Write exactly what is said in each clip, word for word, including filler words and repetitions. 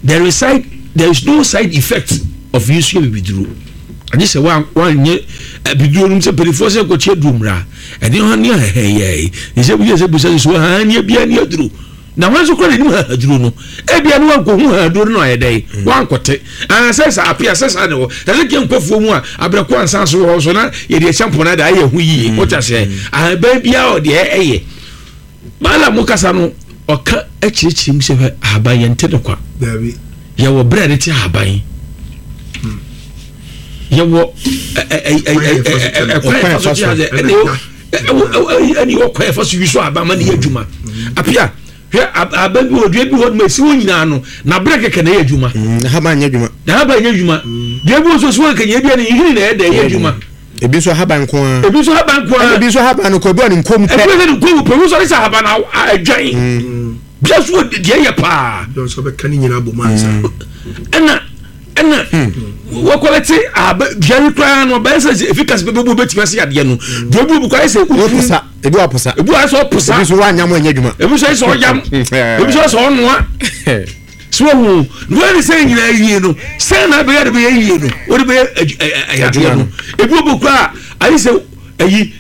there is side there is no side effect of using bibiduro. I just say one one year bibiduro num se perifo se ko che dumra e de ho ne he he se bi se bi se so ha ne bia ne aduru na wan so ko ne mu aduru no e bia no wan ko hu aduru no ye dai wan kote an se sa apia se sa ne wo da se ke nkofo mu a abrako ansan so ho so na ye de champo na da ye hu yi o ta se a ba bia o de eye bala mu kasa no oka echichim se aban ye ntede kwa dabi ye wo bread ti aban ye wo kwa fa so ani wo kwa fa so wi so aban ma ne adwuma apia hwe aban bi odua bi ho ma si wo nyina no na break ke na ye adwuma ha ba nya adwuma na ha ba nya adwuma de bi so so ke nya bia ne yiri na ye da ye adwuma ebi so haban ko a ebi so haban ko a ebi so haban ko bi on nkom pe ebi so nkom pe so isa haban adwan bia so de ye pa don so be kan nyina bo mansa ana ana wo quality aba bia kwa no ba se efficacy be bo betima se ade no de bu bu kwa se wo posa ebi wa posa ebi wa so posa ebi so wa nyam anya adwuma ebi so so yam ebi so so no a so hu no ni say nyina yie no say na be ya de be yie no wo de be ayade no ebi bu kwa ayi se ayi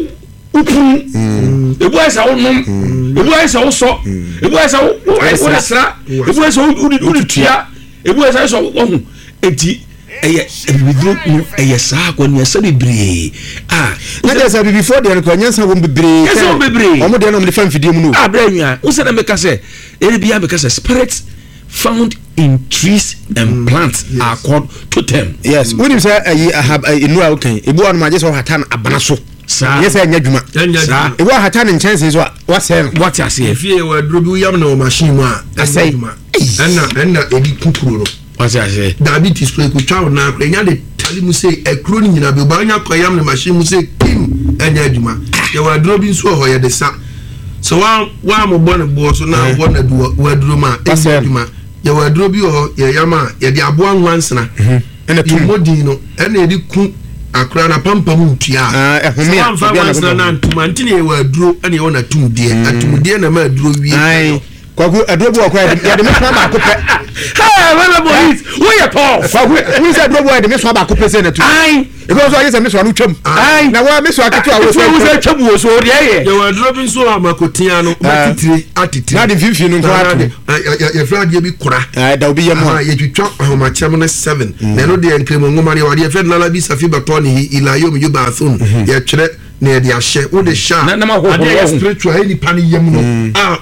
upun ebi wa sa wonum ebi wa sa wo so ebi wa sa wo sra ebi wa sa wo di tua ebi wa sa so wo eti eye bibidro eye sa ko ne sa bebre ah na dey say before dey ko nyansa wo bebre yes wo bebre omo dey no me fan fidie mu no ah bra nwa wo se na me ka se ere bia me ka se spirits found in trees and plants yes. are called totem. Yes, when you say I have inu okay ebu anu ma je so hatan abana so yes anya dwuma sa ebu hatan in chances so what say what you say if you were drobi yam na machine mu a asai enna enna edi kukuru no what you say diabetes play ku twa na anya de tali mu say ekro ni nyina be ba anya koyam na machine mu say kim anya dwuma ye were drobi so ho ye de sa so wa wa mo bo ne bo so na wo na du wa duro ma anya dwuma ye were drobi ho ye yama ye de abo anwansena ena tu modi no ena edi ku akra na pampa mu ntua ah ehome a fa wansena na ntuma ntine ye were duro ena ye wona tumdie atumdie na ma duro wi ai kwagu adrobu akwa ya de me so ba ko pe ha wala boys wo ye to kwagu we say adrobu ya de me so ba ko pe se na tu ai because I say me so no twam ai na wa me so aketu a wo say twam wo so de ye ye were duro so amakotia no matitiri atitiri na de fifi no kwa ato ye frade bi kura ai da obi ye mo ye twitwa ahomachem na seven na no de enkremo ngoma ne wade ye fed na la bi safi bato ne ilayo mi yoba athun ye twere na de ahye wo de sha na ma ho spiritual any pan yem no ah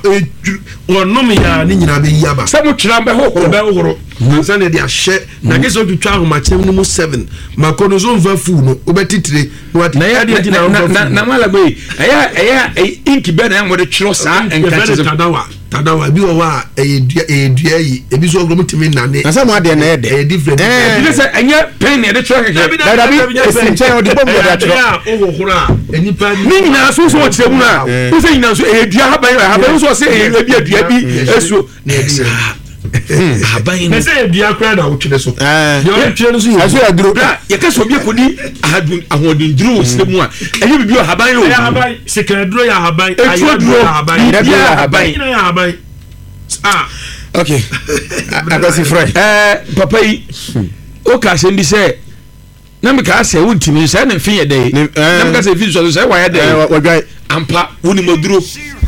onom ya ni nyina be yaba sa mo twira be ho ho be ho na na de ahye na ke so twitwa ahomachem no mu seven makono zo mva fu no obetitire na ya de na na mala be aya aya inki be na mo de twiro sa enka tadawa tadawa bi wo wa edua edua yi ebi so ogrom timi nane na sa mo ade na ede e different eh bi se anya pen ne de twiro keke da bi esinche o de bom de twiro o hora enipa ni nyina so so kire mu na wo se nyina so edua haban haban so se ebi edua bi esu na edua haban ne se edua kra na wo twire so eh yo twire no so aso aduro ye ka so bi kodi ahadun ahodin duro se mu a eyi bi bi haban yo haban se ka duro ya haban ayo duro haban ya haban ya haban ah okay akasi fresh eh papa yi o ka se ndi se na me ka se wuntimi se na fin ye dey na me ka se fi so se wa ye dey wadwai ampa woni moduro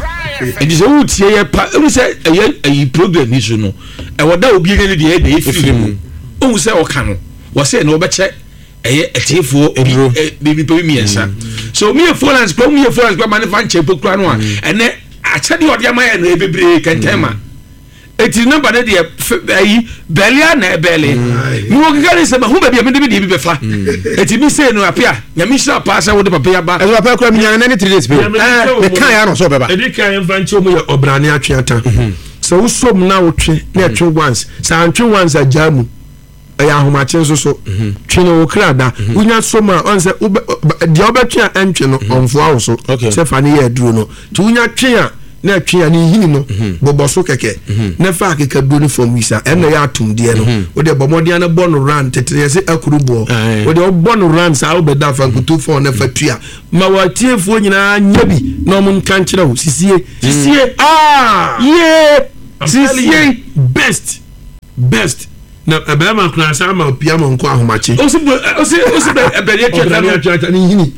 e se wutie ye pa e se e program ni so no e woda obi ne de ye dey fi mu o se o ka no wo se na wo be che eye etifo bibi pe mi ensa so me followers ko me followers ko man fan che pokura no a ene achade odi ama ye no ebebre kentema eti number de ayi belia na ebele mi wo kekare se ma hu ba bia me de bi be fa eti mi se no apia nya mi sha pa sa wo de papa ya ba e so papa kura mi nya na ni three days pe e kan ya no so beba e di kan en fan che mo ye obrane atweata so wo som na wo twe na twe once sa antwe once ajamu ya ahomache so so twene wo krada unya so ma on se de obetwe antwe no onfo awo so se fa ne ya duro no tu unya twe a na twe a ne hini no bobo so keke na fa keke do ni from wisa en na ya atum de no wo de bomodian na bon ran tetere se akurubo wo de bon ran sa wo beda fa kutu fo na fa tua ma wa tiefo nyina nyabi na mo nkan kire ho sisie sisie ah yeah sisie best best na ebe ma kuna sa ma opia mo nko ahomache o si o si o si ebe ye tweta no tweta ni hini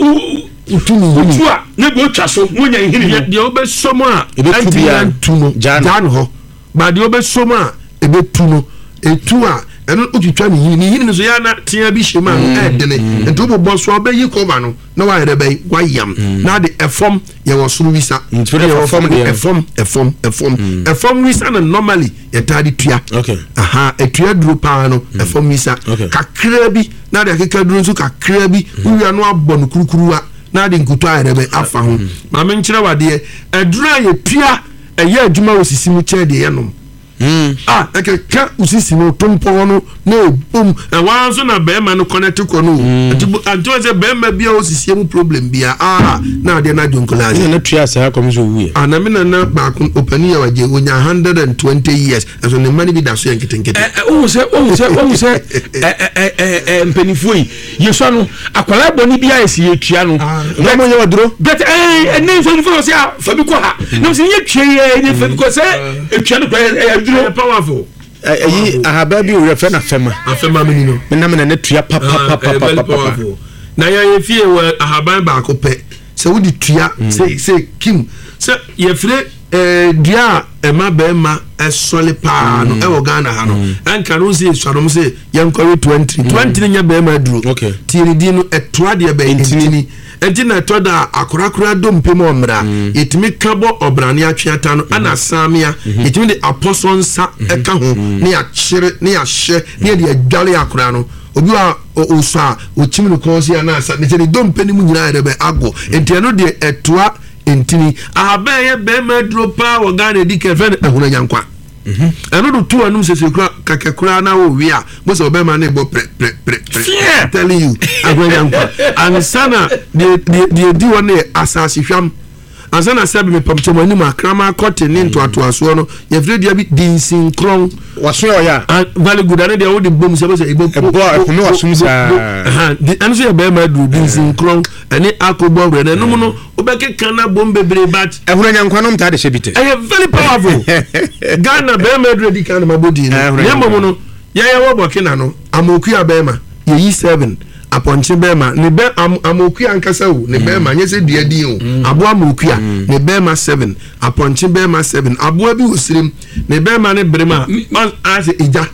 utu ni hini utu a na go twa so wonya hini no de obe somo a anti antu no jan ho ba de obe somo a ebe tu no etu a eno utwitwa ni hini ni hini no so ya na tia bi hye ma e dele ento bo bo so obe yi cover no na wa yere be wa yam na de efom ye wo suru visa efom de efom efom efom efom visa na normally ye tadi tua okay aha etua duro pa no efom visa kakra bi na de kakra duro nso kakra bi uwia no abɔ no kurukuruwa na de nkuto ayere be afa ho ma me nkyere wade edura ye tua eye adwuma wo sisi mu kye de ye no Mm. Ah, eke ka usisi no tompo no na bom e wan so na be ma no connect ko no anti anti we say be ma bia osisi mu problem bia ah na de na jonkola na na tua sa kom so wu ah na me na na ba ko opani ya waje onya one hundred twenty years so ne mani bi da so yankete nkete eh o se o se o se eh eh eh eh mpenifo yi yeso no akwala boni bia esi yetua no na mo nya waduro but eh ne so fo se fa bi ko ha no se ye tue ye ne fa bi ko se etua no eh powerful ayi ahaba bi o refer na fema afema me ni no me na me na tua pa pa pa pa pa na ya ye fie we ahaba ba ko pe se wo di tua se se kim se ye fire eh dia e ma be ma e sole pa no e wo Ghana ha no anka no se swarom se ye nkore twenty twenty nya be ma duro okay tiiri di no e toa de be intini enti na to da akorakora dompe mo mra yetimi kabo obrane atweata no ana samia yetimi de aposonsa eka ho ne ya kyere ne ya hye ne de adwale akora no obi a osa ochimi no konsi ana sa ne de dompe ni mu nyina de be ago enti no de etoa entini ahaba ye be ma duro pa wo Ghana di ke fe ne ehuna nyankwa mhm eno do tu anum sese kura kakekura na wo wi a mo se obema na ebo pre pre pre telling you agwenyankwa ansana de de di won e asasi hwam ansana sabe me pamche mani ma krama kote ni nto ato aso no ye fre dia bi dinsin kron waso ya vale good ane de wo de bom se se ebo ebo ekuno wasum sa aha anu so ye be ma du dinsin kron ane akobọ wre na no no obeke kan na bom bebre bat ehuna nyankwa no mta de shebite eh very powerful Ghana be ma du di kan ma bodi no ye mo no ye ye wo bokina no amoku abema ye yi seven aponche bema ne be amoku ankasa wo ne bema nye se dia din o abo amoku a ne bema seven aponche bema seven abo bi osirem ne bema ne brema as ija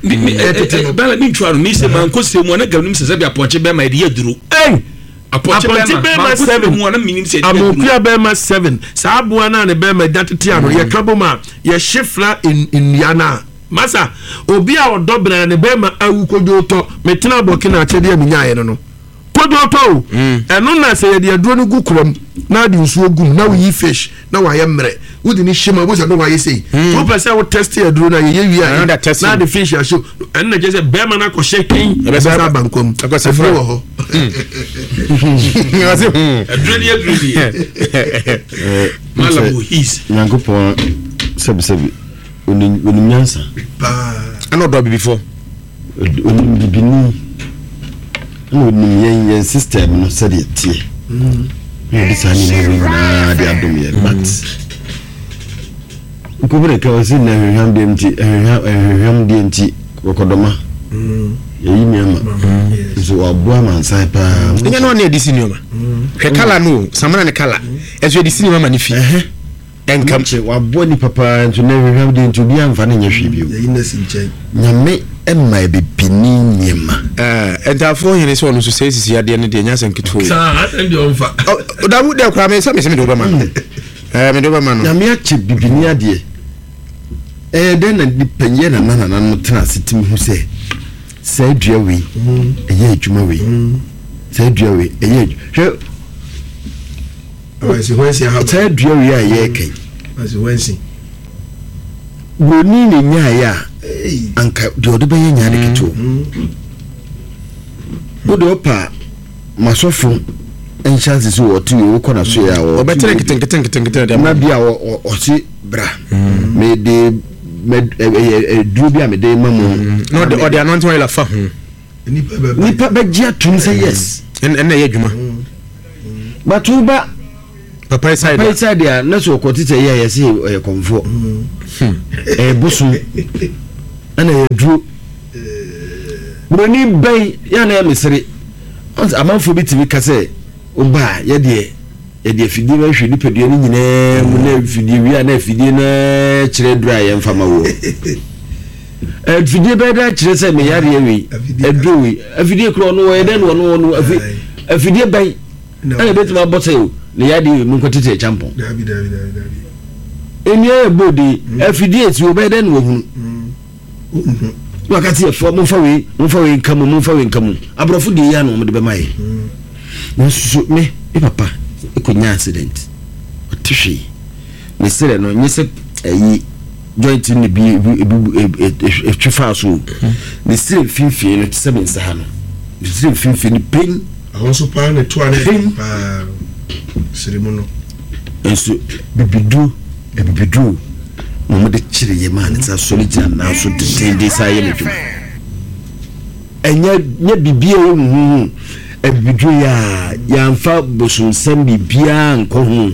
bela mi twaro ni se manko se mu na gavnim se se bi aponche bema de yaduru eh aponche bema seven mu na minim se amoku bema seven sa abo na ne bema datete ano ye kaboma ye shifla in in yana masa obi a odobra ne bema awu kodo to metena bokina achede aminyaye no no kodo to eno na se ye de aduro no gukrom na de nsuo gum na wi fish na wa ye mre wudi ni shima bo se no wa ye sei wo pese wo test ye aduro na ye wi a na de fish ya show en na je se bema na ko shaking e be sa bankom akose fro wo ho ngase aduro ni aduro ni malabu his nyangopo sebi sebi onim onim nyansa ba ana do before onim bibini no onim yen yen system no said tie mm no this ani no na de adom ye but ko bere ka o sin na hwam de mti hwam de mti kokodoma mm ye yi miama so aboa mansa pa nya no na edisi ni o ma hwe kala no samana ne kala eso edisi ni mama ni fi enkam che wabo ni papa nto na hwehwam de nto bia mfa na nya hwe bio yinesi nchen nyame emma bibini nyema eh entafo hene so no so sei sisi ade ne de nya sanketo sa ande onfa o da wu de kwa me so me se me do ba man eh me do ba man no nyame ache bibini ade eh den na dipanye na na na no tena sitim hu se se dua we eye adwuma we se dua we eye hwe Wasi wensi ha. Se dua we a ye kan Wasi wensi. Woni ne nya ya anka de odo be nya de kito. Odo pa masofo enchance so otu wo kona so ya wo. Obetere keten keten keten keten de na bia o o si bra. Me de me duro bia me de mamu. No de odi anonto wa la fa ho. Nipa be nipa be gia tun say yes. En en na ye dwuma. Batuba papa side papa side ya na so ko tete ya ya se e konfo eh busu ana yɛduro buroni bɛn yɛ na yɛ mesere amanfo bi tumi ka sɛ woba yɛdeɛ yɛde afidie ma hwɛ nipadua no nyinaa mu na afidie wie a na afidie no kyerɛ duro a yɛmfa ma wɔ afidie bɛɛ da kyerɛ sɛ meyareɛ wei aduro wei afidie korɔ no wɔyɛ dɛn wɔno wɔno afidie bɛn ana bɛtumi abɔ sɛ o ne yadeɛ wei mu nkɔtete akyampɔn ɛnua yɛ bɔde afidie ti wɔbɛyɛ dɛn wɔhunu wakati yɛfo momfa wei momfa wei nka mu momfa wei nka mu aborɔfo deɛ yɛ ano ɔmde bɛma yɛ nanso me me papa ɛkɔnya accident ɔte hwee ne serɛ no nyɛ sɛ ayi joint ne bi ɛtwe faa so ne serɛ mfimfie no te sɛ me nsa ha no ne serɛ mfimfie no pen ahɔ so paa ne toa ne paa sere mu no nso bibiduro ɛbibiduro na ɔmde kyerɛ yɛ maa ne sa sɔre gyina naa so tetende saa yɛ no dwuma ɛnyɛ nyɛ bibia ɛhuhu ɛbibiduro yɛ a yɛamfa bosomsɛm biribiaa nkɔ ho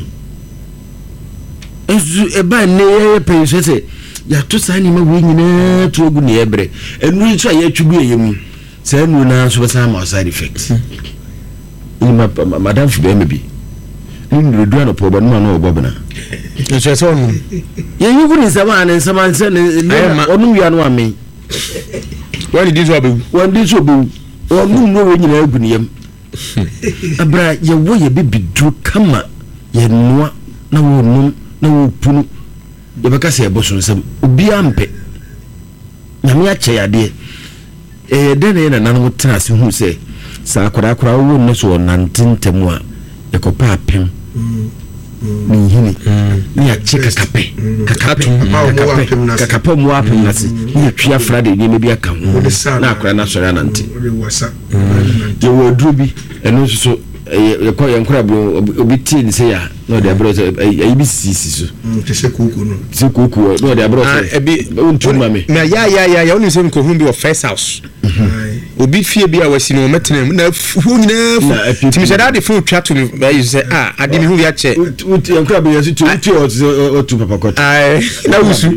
nso ɛba nnɛ yɛyɛ pɛi so sɛ yɛato saa nneɛma wei nyinaa to agu ne yɛbrɛ ɛnuro nso a yɛatwi gu ɛyɛ mu saa nnuro naa nso bɛsan ma side effect nima madamfo bɛɛma bi ne nnurodua no pɔ bɔno ma no ɔbɔ bena nso ɛsɛ ɔno yɛyi gu ne nsɛm a ne nsɛm ansɛ ɔnom wia no ame wɔne di so abɛwu wɔnde so ɔbɛwu ɔnom no wɔ nyinaa agu ne yam abra yɛwɔ yɛ bibiduro kama yɛnoa na wɔnom na wɔpunu yɛbɛka sɛ yɛbɔ so nsɛm obiaa mpɛ nyame akyɛ yadeɛ ɛyɛ dɛn na yɛ nananom tena ase hu sɛ saa akwadaa koraa wowɔ nnɛ so ɔnante ntam a yɛkɔpɛ apem ne nhini ne yɛakye kakapɛ kakapɛ mu apem no ase ne yɛtwe afra de nneɛma bi aka ho na akwadaa no asɔre anante yɛwɔ aduro bi ɛno nso so yɛkɔ yɛnkora bi obi tee ne sɛ yɛ a na ɔde aberɛ sɛ ayi bi sisi so te sɛ kooko no sɛ kooko na ɔde aberɛ sɛ ɛbi wontum ma me na ya ya ya ya wonim sɛ nkɔhu bi wɔ first house obi fie bi a wasi no ɔmɛtena mu na hu nyinaa fu timi sɛ daade fo twa to me bayi sɛ ah ade me hu bi akyɛ yɛnkora bi yɛso tu tu ɔtu papa kɔt na wusu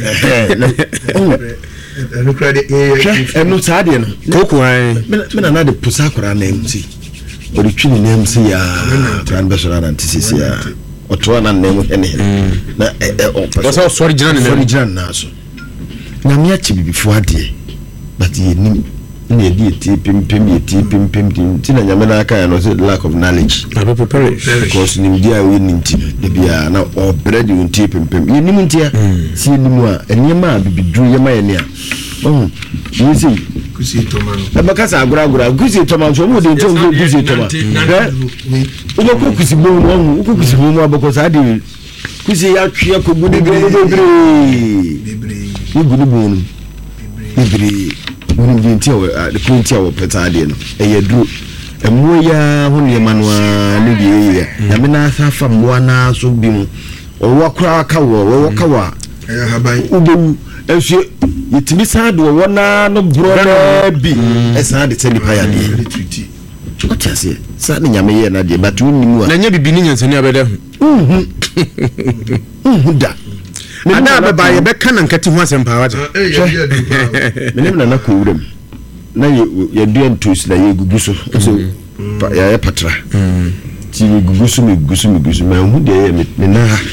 ɛno saa deɛ no kooko ai me nana de posa akwadaa na mu si ɔde twi ne nam sɛ yaa akwadaa no bɛsɔre anante sisi yaa ɔtoa na nna mu hɛne na wɔsɛ ɔsɔre gyina ne nam gyina ne nan so nyame akyi bibifoɔ adeɛ but yɛnim na yɛde yɛtie pempem yɛtie pempem nti na nyame no aka yɛ no sɛ lack of knowledge because nimdeɛ a wɔnim nti no da biaa na ɔbrɛ de wɔntie pempem yɛnim nti a sɛ yɛnim a ɛnneɛma a bibiduro yɛma yɛne a ɔhu yɛ sɛ ɛbɛka sɛ agoragora kusi tɔma nso ɔmo de nkyɛn nso kusi tɔma hɛ wobɛkɔ kusi bom no ɔhu wokɔ kusi bom no abɛkɔ saa de kusi yɛatwe akɔgu de bebree wogu ne bom no bebree wonim de nti a kuro nti a wɔpɛ saa adeɛ no ɛyɛ duro ɛmmoa yi a ho nneɛma no a ne deɛ ɛyɛ nyame no asa afa mmoa no so bi mu ɔwɔ koraa ka wɔ wɔwɔ ka wɔ a wobɛwu ɛnso yɛtumi saa de wɔwɔ naa no borɔ naa bi ɛsan de sɛ nipa yadeɛ ɔte aseɛ saa ne nyame yɛ no adeɛ but wonnim a na nyɛ bibi ne nyansani abɛda ho nhu nhu da ada bɛba yɛbɛka na nkate ho asɛm paa wagye menem nana kɔwuram na yɛdua ntos na yɛgugu so so yɛyɛ patra nti megugu so megugu so megugu so mahu deɛ yɛ me na ha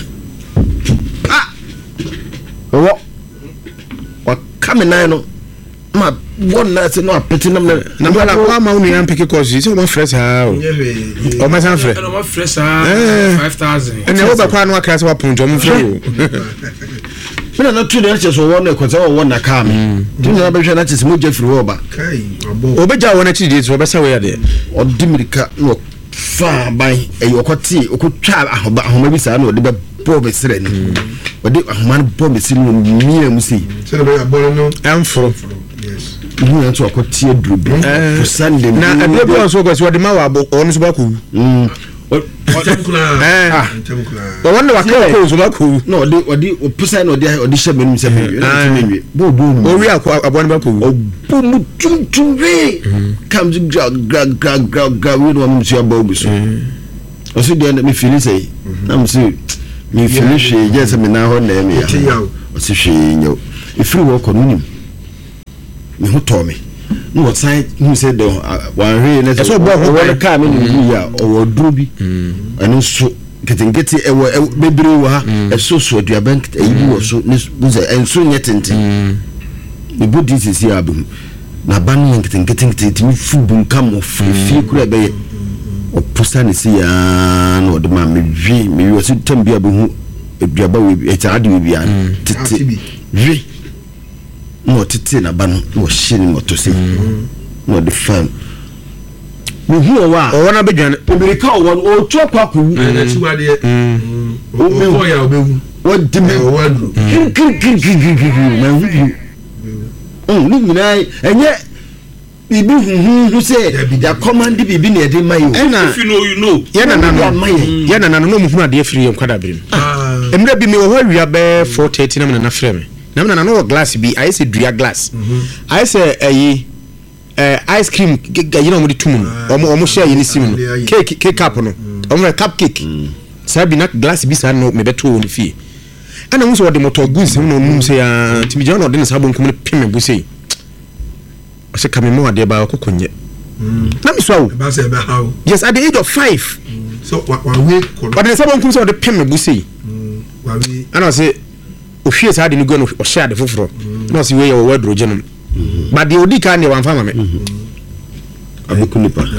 ɔwɔ waka me nan no ma bɔ nna sɛ na apete nam na bala ko ama wo nua mpeke kɔso sɛ ɔma frɛ saa o ɔma san frɛ ɔma frɛ saa five thousand ɛnɛ wo bɛkɔ ano akra sɛ waponto ɔmo frɛ o mina na tu ne akyɛ so wɔ no ɛkɔsɛ wɔ na kaa me tu ne bɛhwɛ na akyɛ sɛ mogya firi hɔ ba obɛgya wɔ no akyi deɛ so ɔbɛsa wɔ yɛ deɛ ɔde mirika na ɔfa ban ɛyɛ ɔkɔtee ɔkɔtwa ahoma bi saa na ɔde bɛbɔ bɛserɛ no ɔde ahoma no bɔ bɛserɛ no mmia mu sei ɛmforo ihu nso akɔtie duro bi posande na ɛbɛ bi ɔso kɔsi ɔde ma wɔ abo ɔno so bakɔ wɔn na wakɔ kɔ nso bakɔ na ɔde ɔde posan na ɔde ɔde hyɛ mɛnum sɛ mɛnum mɛnum bɔ bɔ mu owi akɔ abɔ ne bakɔ ɔbɔ mu tuntum wee kam so gra gra gra gra gra wei na wɔn mu so abɔ obi so ɔso deɛ me fili sɛ na mo so me fili hwee gye sɛ me na hɔ na ɛmɛ ya ɔso hwee nyɛ efiri wɔ kɔ no nim me ho tɔ me no what sign who said the one really na so bo ho won car me ni ya o duro bi ɛno so ketenkete ɛwɔ bebre wɔ ha ɛso so aduaban ɛyi wɔ so ne buza ɛnso nyɛ tenten ne body sisi abum na ban yɛ ketenkete timi fu bunkam of fie kura bɛyɛ o posta ne si ya na o de ma me wi me wi so tambi abu aduaba we ɛtaade we bia tete wi no tete na ba no wo hye ni moto se no de fan no hu wa o wana bedwan America o won o to kwa ku na chiwade o me ho ya obewu o de me o wadru kin kin kin kin kin na hu o ni nyina enye bibi hu hu se ya command bibi na de mayo if you know you know ye na na no ye na na no mu hu ade afiri ye kwada birim emre bi me wo ho awia be four thirty na me na frɛ me na me na no glass bi I say dua glass I say ayi eh ice cream you know mo de tum omo omo share yini sim no cake cake cup no omo cupcake sabi na glass bi sa no me beto woni fie ana mo so wo de motor goods no num say ya timi jana no de sabo nkom ne peme bu say o se kame mo ade ba kokonye na me so ba say ba how yes at the age of five so wa we ko but de sabo nkom so de peme bu say wa we ana say o hwie sa de ni go no o share de foforo na say we ya wo wadro gyenum but the odika ne wan fama me abekunipa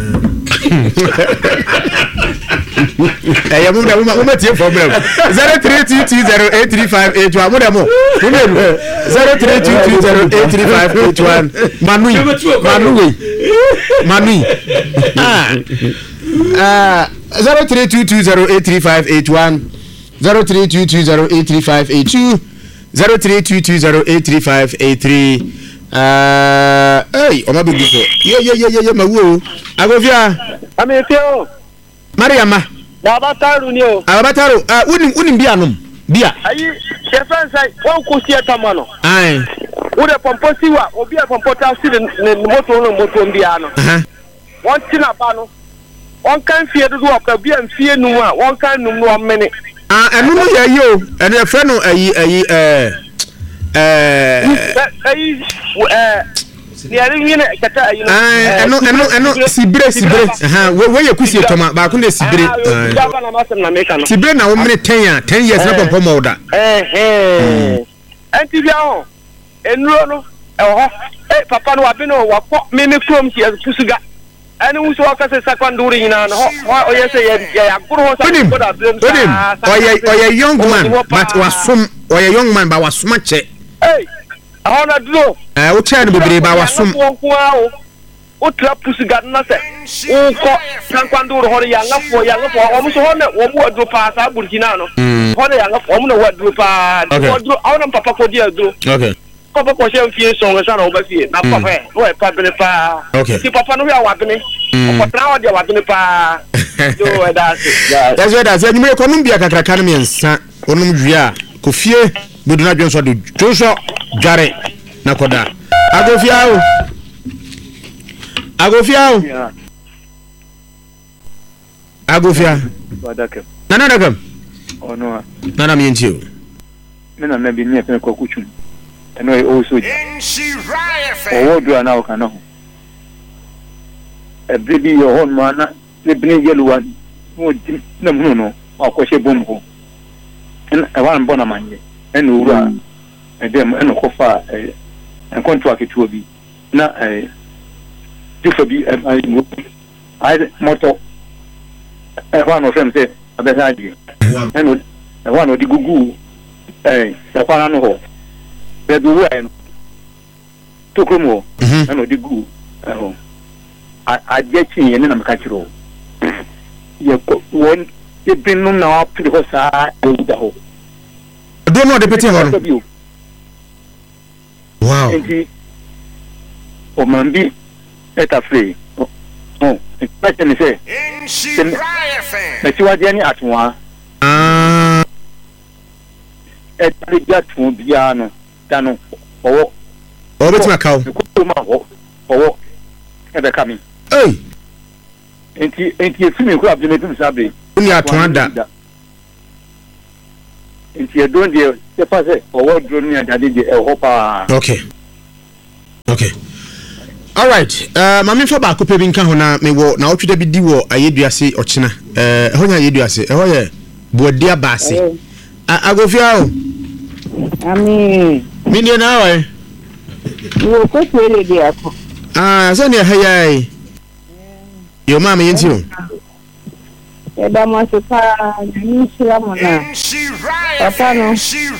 eh ya mo na mo ma tie problem zero three two two zero eight three five eight one mo dem mo mo zero three two two zero eight three five eight one manu manu we manu ah ah zero three two two zero eight three five eight one zero three two two zero eight three five eight two zero three two two zero eight three five eight three Uh, hey, Oma Big Big. Yeah, yeah, yeah, yeah, yeah, my woo. Agofia. Amefio. Mariama. Na bataru ni o. Abataru. Ah, unim unim bia nom. Bia. Ayi, defense ai, won ko sie tamano. Ai. Wo de pompo siwa, obi e pompo ta si ne moto no moto bia no. Aha. Won ti na ba no. Won kan fie do do ka bia mfie nu a, won kan num no amene. Ah, enu no ye yo. Enu e fe no ayi ayi eh eh ayi eh ni ari nyine kata ayi no. Ah, enu enu enu sibre sibre. Aha, we we ye kusie toma ba ko ne sibre. Ah, ya na masem na meka no. Sibre na wo mene ten ya, ten years na pompo mo da. Eh eh. Enti bia ho. Enuro no e ho. Eh papa no abi no wa ko me me from si pusuga. Ani wuso aka se sakwanduri nyina no ho oyese ye ya aguru ho sa ko da blem. Oye oye young man but wasom oye young man ba wasoma che. Hey, ahona duro. Eh, o che no bebre ba wasom. O tra pusuga na se. O ko sakwanduri ho ya ngafo ya ngafo o mu so ho na wo mu aduro pa sa burkina no. Ho na ya ngafo o mu na waduro pa. Waduro ahona papa ko dia aduro. Okay. Papa ko se mfie so nga na o ba fie na papa e o e pa bele pa. Ti papa no ya wadene. O tra o dia wadene pa. Do e da se. That's why that's you me ko num bia kakra kan me nsa. Onum dua ko fie boduna dwonso do dwonso dware na koda. Agofia o. Agofia o. Agofia. Badake. Nana dakam. Ono. Nana mi enti o. Me na na bi ni e fe ko kuchu. Eno e o so. O do ana o kana ho. E bibi yo hon mana le bini yeluwa. Mo na mu no. Akɔhye bom ho. En e wan bona manye. En ura. E dem en ko fa e en contract to bi. Na e difa bi ai mo. Ai moto. E wan o fem se abesa di. En e wan o di gugu. Eh, e kwa no ho. Be du wa en. To kromo. En o di gugu. Eh ho. A a je chi yen na maka kiro. Ye ko won e binu na wa pili ko sa e da ho. Do no de pete ho no. Wow. Enti o mambi eta free. Oh, e pa tene se. Me ti wa je ni atwa. Ah. E tali jatu bia no. Dano. Owo. O betima kaw. Ko ma ho. Owo. E be kami. Hey. Enti enti e fimi ko abje metum sabre. Uni atwanda. Enti e don de se pase owo dro ni adade de e ho pa. Okay. Okay. all right uh mama fa ba ko pe bi nka ho na me wo na otweda bi di wo ayeduase ochina eh ho nya ayeduase eh ho ye bodia baase agofia o ami mi ni na wa wo ko tele di ako ah so ni hayai yo mama yenti o eda mo se pa ni sira mo na papa no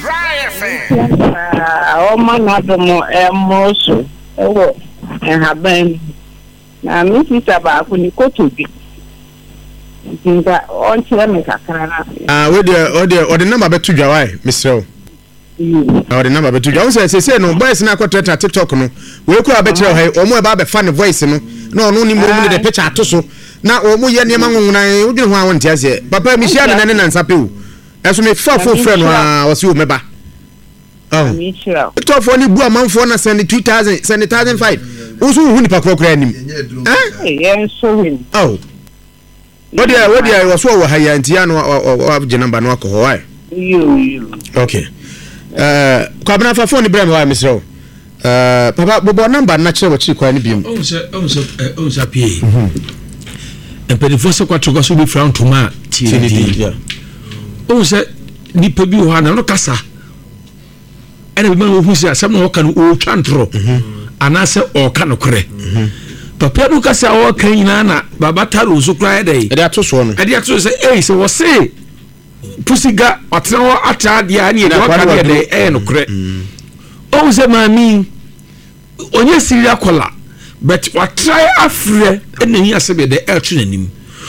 o ma na do mo e mo so e wo e ha ben na mi si saba ko ni ko to bi tinga on tira me kakara na ah we de o de o de number betu dwa wai misrel ah the number betu dwa o say say no boys na akotreta TikTok no we ko abekire hai o mo e ba be fan voice no na ono ni mo mu de picture atoso na o mo ye niam nwuna o dwene ho a won tiase papa mi hia na ne nansa pe o eso me fa fo friend wa o si o meba oh mi chira to fo ni bu amanfo na send two thousand send one thousand five usu hu ni pakro kra nim eh yen so win oh what dia what dia was so wa haya ntia no wa je number no akọ why you you okay eh kwa bana fa phone bra me wa misro eh papa bobo number na kire wa chi kwa ni bim o se o se o se pie e per forse quattro cose bi fra un tuma ti yeah o se ni pe bi ho na no kasa ene bi ma wo hu se asem no ka no o twantro ana se o ka no kore papa no kasa o kan ina na baba taro so kra dai e dey atoso no e dey atoso se eh se wo se pusiga atro ata dia ni e do ka dai eh no kore o se mami onye siria kola but what try afre ene hi asebe de e tru nanim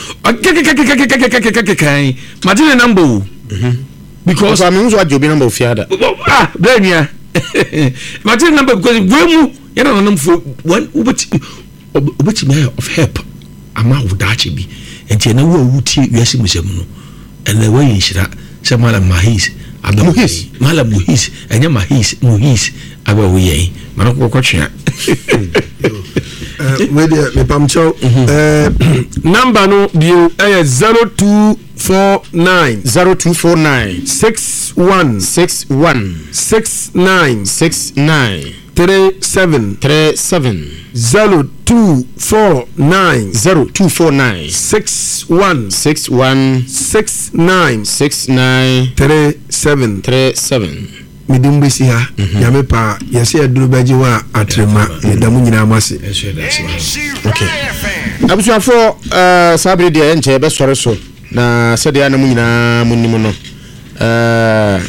okay madine number because I mean what job number of fiada ah brania madine number because gwemu you know nam for one ubeti ubeti me of help ama wodache bi enti na wo wuti wiase musem no ene wa yinshira se malam mahis aba muhis malam muhis enya mahis muhis aba wo yen manako kwatwa we dey me pamcho eh number no bio eh zero two four nine zero two four nine six one six one six nine six nine three seven three seven zero two four nine zero two four nine six one six one six nine six nine three seven three seven midimbe si ha yame pa yesi eduru beji wa atrema medamu nyina amase okay abusuafo eh sabre dia enche be sore so na sede anamu nyina munnim no eh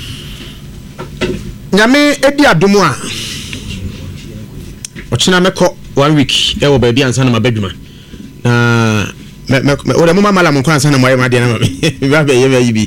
nyame edi adomu a ochina meko one week e wo ba bi ansa na mabadwuma na me me o de mama mala mon kwa ansa na moye ma de na ma ba be ye ba yi bi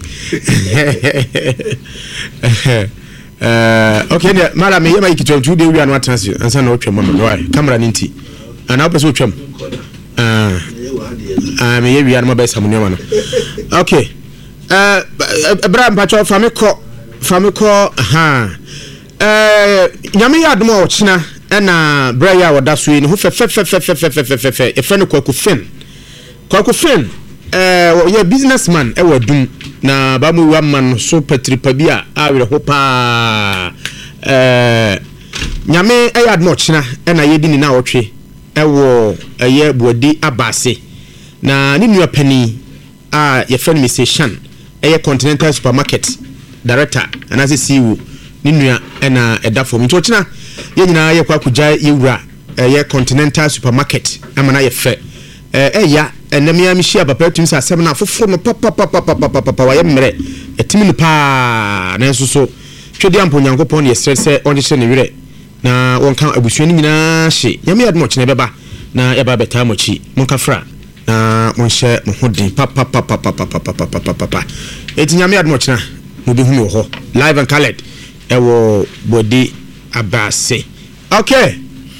eh okay ne mala me ye ma ikitwa two de wi anu atansi ansa na otwa mama no ai camera ninti ana opeso otwam ah ah me ye wi anu ma ba samu ne ma no okay eh Abraham pacho famiko famiko ha eh nyame ya admo ochina na bra ya woda so ni ho fe fe fe fe fe fe fe fe fe e fe no kwaku fen kwaku fen eh ye businessman e wadum na ba mu wa man so patripa bia awere ho pa eh nyame e ya admo ochina na ye di ni na wotwe e wo ye buadi abase na ni nua pani a ye fe no Mister Shan e ye Continental Supermarket director anase C E O ni nua na eda fo mto ochina ye nyina ye kwa kuja ye wura ye Continental Supermarket amana ye fe eh ya enamia mi hia papa tumi sa asem na fofo no papa papa papa papa wa ye mre etimi no pa na nso so twedi ampo nyankopon ye stress on de ne wire na wonka abusuani nyina hye nyame yadmo chene beba na ye ba beta mochi monka fra na monhye mo hodin papa papa papa papa papa papa eti nyame yadmo chena mo be hu me ho live and colored ewo body abase okay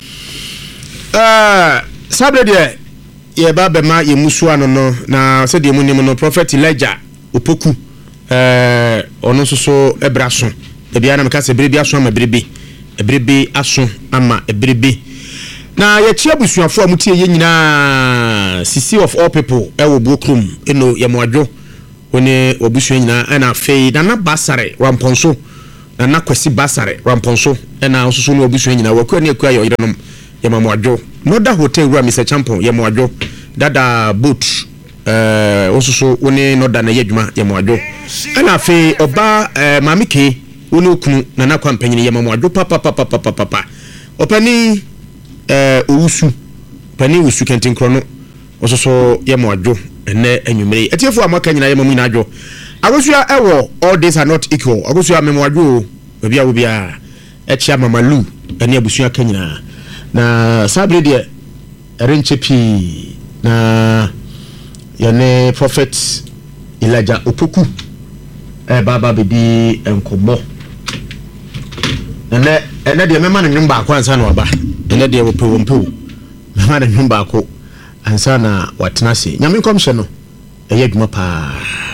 uh sabre de ye ba be ma ye musu ano no na se de mu nim no prophet Elijah opoku eh ono soso ebraso e bia na meka se brebi aso ama brebi e brebi aso ama e brebi na ye chia busuafo amutie ye nyina sisi of all people ewo bokrum eno ye moadwo one obusu nyina na afei na na basare ramponso na na kwesi basare ramponso na osusu no obusu nyina wakua ne akua yo yerenom yemamoadwo Noda Hotel wura Mister Champon yemamoadwo dada boat eh osuso woni Noda na yedwuma yemamoadwo ana afi oba eh, mamike woni okunu na na kwampanyini yemamoadwo papa papa papa papa opani eh owusu pani wusu kentin krono osuso yemamoadwo ene anwumere etiefo amaka nyina yemamu nyina adwo agosua ewo all days are not equal agosua memoadwo bia wo bia echia mamalu ene abusua kanyina na sabre de erenchepi na yane prophet Elijah Opoku eh baba bedi enkobo ene ene de mema na nwumba akwa ansa na oba ene de wo pewo mpewo mema na nwumba akwa ansa na watenase nyame komhye no eye dwuma pa